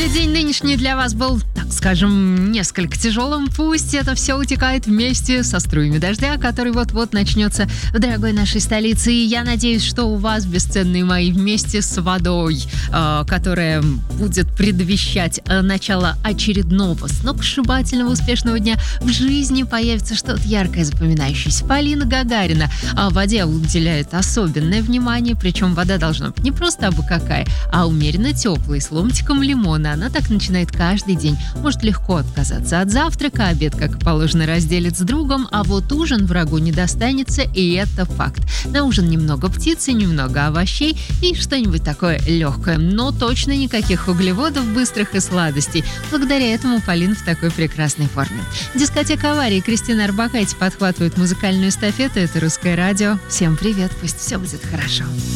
День нынешний для вас был, так скажем, несколько тяжелым. Пусть это все утекает вместе со струями дождя, который вот-вот начнется в дорогой нашей столице. И я надеюсь, что у вас, бесценные мои, вместе с водой, которая будет предвещать начало очередного сногсшибательного успешного дня, в жизни появится что-то яркое, запоминающееся. Полина Гагарина воде уделяет особенное внимание, причем вода должна быть не просто абы какая, а умеренно теплой, с ломтиком лимона. Она так начинает каждый день. Может легко отказаться от завтрака, обед, как и положено, разделит с другом, а вот ужин врагу не достанется, и это факт. На ужин немного птицы, немного овощей и что-нибудь такое легкое, но точно никаких углеводов, быстрых и сладостей. Благодаря этому Полина в такой прекрасной форме. Дискотека аварии. Кристина Орбакайте подхватывает музыкальную эстафету. Это «Русское радио». Всем привет, пусть все будет хорошо.